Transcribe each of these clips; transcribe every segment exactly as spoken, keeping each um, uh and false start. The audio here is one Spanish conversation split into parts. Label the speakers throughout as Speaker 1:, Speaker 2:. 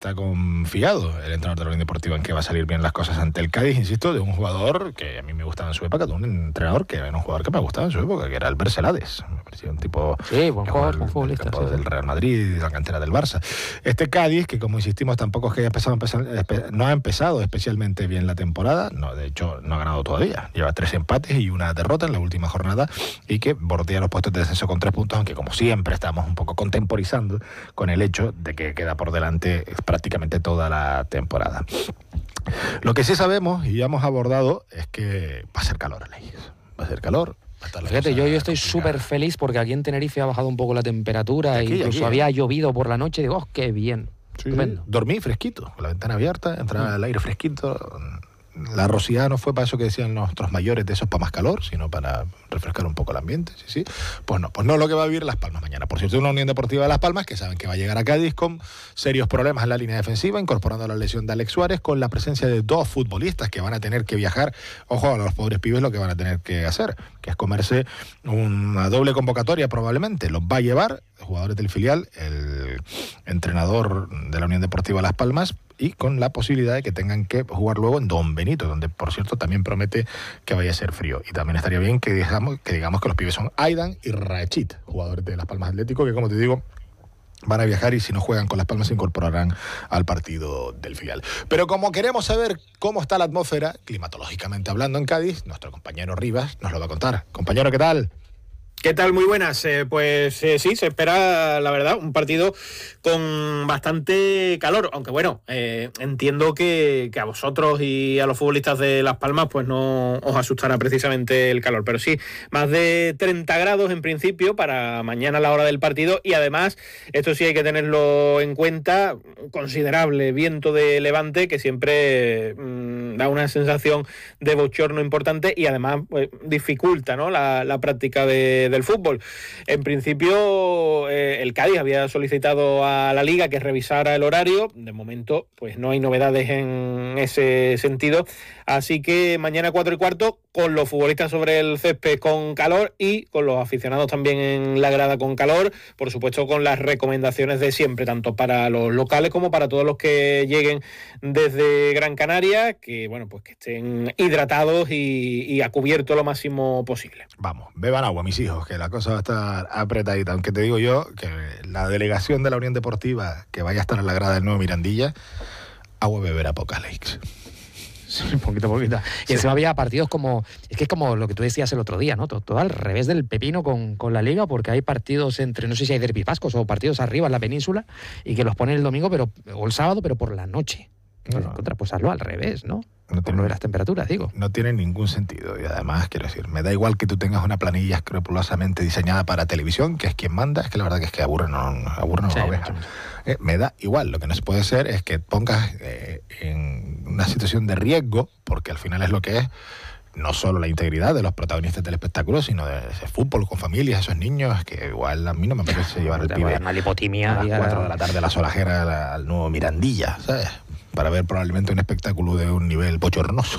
Speaker 1: está confiado el entrenador de la Unión Deportiva en que va a salir bien las cosas ante el Cádiz, insisto, de un jugador que a mí me gustaba en su época, de un entrenador que era un jugador que me gustaba en su época, que era Albert Celades. Me parecía un tipo...
Speaker 2: Sí, buen jugador, buen futbolista.
Speaker 1: Del,
Speaker 2: sí,
Speaker 1: del Real Madrid, de la cantera del Barça. Este Cádiz, que como insistimos, tampoco es que haya empezado, empezado, no ha empezado especialmente bien la temporada, no, de hecho no ha ganado todavía. Lleva tres empates y una derrota en la última jornada y que bordea los puestos de descenso con tres puntos, aunque como siempre estamos un poco contemporizando con el hecho de que queda por delante prácticamente toda la temporada. Lo que sí sabemos y ya hemos abordado es que va a ser calor, Alex. Va a ser calor.
Speaker 2: Fíjate, yo, yo estoy súper feliz porque aquí en Tenerife ha bajado un poco la temperatura,
Speaker 1: aquí,
Speaker 2: incluso
Speaker 1: aquí,
Speaker 2: había llovido por la noche y digo, oh, qué bien.
Speaker 1: Sí, sí. Dormí fresquito, con la ventana abierta, entraba mm. el aire fresquito. La rociada no fue para eso que decían nuestros mayores, de esos para más calor, sino para refrescar un poco el ambiente, sí, sí. Pues no, pues no lo que va a vivir Las Palmas mañana. Por cierto, una Unión Deportiva de Las Palmas que saben que va a llegar a Cádiz con serios problemas en la línea defensiva, incorporando la lesión de Alex Suárez, con la presencia de dos futbolistas que van a tener que viajar. Ojo, a los pobres pibes lo que van a tener que hacer, que es comerse una doble convocatoria probablemente. Los va a llevar jugadores del filial, el entrenador de la Unión Deportiva Las Palmas, y con la posibilidad de que tengan que jugar luego en Don Benito, donde por cierto también promete que vaya a ser frío. Y también estaría bien que digamos que, digamos que los pibes son Aidan y Rachid, jugadores de Las Palmas Atlético, que como te digo, van a viajar y si no juegan con Las Palmas se incorporarán al partido del filial. Pero como queremos saber cómo está la atmósfera, climatológicamente hablando en Cádiz, nuestro compañero Rivas nos lo va a contar. Compañero, ¿qué tal?
Speaker 3: ¿Qué tal? Muy buenas. Eh, pues eh, sí, se espera, la verdad, un partido con bastante calor, aunque bueno, eh, entiendo que, que a vosotros y a los futbolistas de Las Palmas pues no os asustará precisamente el calor, pero sí, más de treinta grados en principio para mañana a la hora del partido y además, esto sí hay que tenerlo en cuenta, un considerable viento de levante que siempre mmm, da una sensación de bochorno importante y además pues, dificulta, ¿no?, la, la práctica de del fútbol. En principio eh, el Cádiz había solicitado a la Liga que revisara el horario, de momento pues no hay novedades en ese sentido, así que mañana cuatro y cuarto con los futbolistas sobre el césped con calor y con los aficionados también en la grada con calor, por supuesto con las recomendaciones de siempre, tanto para los locales como para todos los que lleguen desde Gran Canaria, que bueno, pues que estén hidratados y, y a cubierto lo máximo posible.
Speaker 1: Vamos, beban agua, mis hijos, que la cosa va a estar apretadita, aunque te digo yo que la delegación de la Unión Deportiva que vaya a estar en la grada del nuevo Mirandilla, agua beberá poca, Alex.
Speaker 2: Sí, poquito a poquito. Y sí. Encima había partidos como, es que es como lo que tú decías el otro día, ¿no? Todo, todo al revés del pepino con, con la Liga, porque hay partidos entre, no sé si hay derbis vascos o partidos arriba en la península, y que los ponen el domingo pero o el sábado, pero por la noche. No. Contra, pues hazlo al revés, ¿no? No tiene, por las temperaturas, digo.
Speaker 1: No tiene ningún sentido. Y además, quiero decir, me da igual que tú tengas una planilla escrupulosamente diseñada para televisión, que es quien manda, es que la verdad que es que aburre, no, aburre no sí, oveja. Eh, me da igual. Lo que no se puede hacer es que pongas eh, en una situación de riesgo, porque al final es lo que es, no solo la integridad de los protagonistas del espectáculo, sino de ese fútbol con familias, esos niños, que igual a mí no me parece llevar el pibe
Speaker 2: una lipotimia
Speaker 1: a las cuatro de la tarde a la solajera al nuevo Mirandilla, ¿sabes? Para ver probablemente un espectáculo de un nivel bochornoso.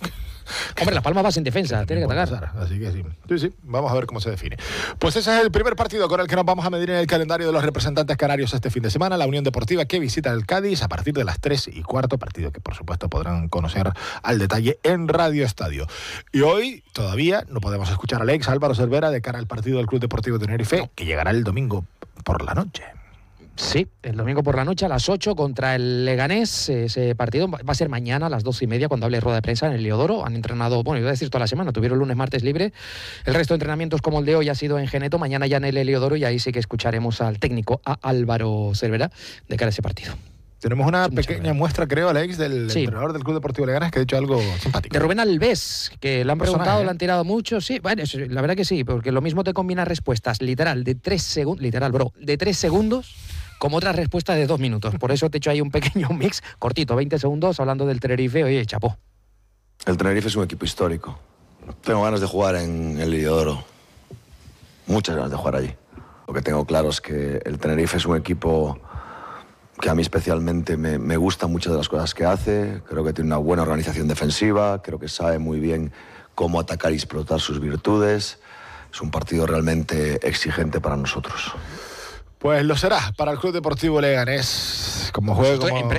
Speaker 2: Hombre, Las Palmas va sin defensa, tiene que atacar.
Speaker 1: Así que sí. Sí, sí, vamos a ver cómo se define. Pues ese es el primer partido con el que nos vamos a medir en el calendario de los representantes canarios este fin de semana. La Unión Deportiva que visita el Cádiz a partir de las tres y cuarto, partido que por supuesto podrán conocer al detalle en Radio Estadio. Y hoy todavía no podemos escuchar a Alex Álvaro Cervera de cara al partido del Club Deportivo Tenerife, no. que llegará el domingo por la noche.
Speaker 2: Sí, el domingo por la noche a las ocho contra el Leganés. Ese partido va a ser mañana a las doce y media cuando hable rueda de prensa en el Leodoro. Han entrenado, bueno, iba a decir toda la semana, tuvieron lunes, martes libre. El resto de entrenamientos como el de hoy ha sido en Geneto, mañana ya en el Leodoro y ahí sí que escucharemos al técnico, a Álvaro Cervera, de cara a ese partido.
Speaker 1: Tenemos una pequeña muestra, creo, Alex, del sí. entrenador del Club Deportivo Leganés, que ha dicho algo simpático.
Speaker 2: De Rubén Alves, que le han preguntado, ¿eh? Le han tirado mucho. Sí, bueno, la verdad que sí, porque lo mismo te combina respuestas literal de tres segundos, literal, bro, de tres segundos, como otras respuestas de dos minutos. Por eso te he hecho ahí un pequeño mix, cortito, veinte segundos, hablando del Tenerife. Oye, chapó.
Speaker 4: El Tenerife es un equipo histórico. Tengo ganas de jugar en el Leodoro. Muchas ganas de jugar allí. Lo que tengo claro es que el Tenerife es un equipo que a mí especialmente me, me gusta muchas de las cosas que hace. Creo que tiene una buena organización defensiva, creo que sabe muy bien cómo atacar y explotar sus virtudes. Es un partido realmente exigente para nosotros.
Speaker 1: Pues lo será para el Club Deportivo Leganés. Como juego, como...
Speaker 2: En, pre